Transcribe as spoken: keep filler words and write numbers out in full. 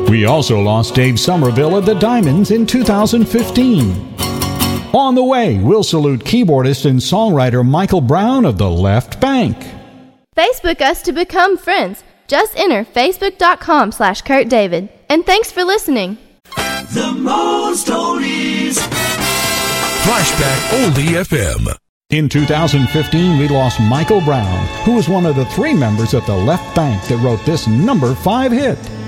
We also lost Dave Somerville of the Diamonds in two thousand fifteen. On the way, we'll salute keyboardist and songwriter Michael Brown of the Left Bank. Facebook us to become friends. Just enter facebook.com slash Kurt David. And thanks for listening. The most oldies. Flashback Oldie F M. In two thousand fifteen, we lost Michael Brown, who was one of the three members of the Left Bank that wrote this number five hit.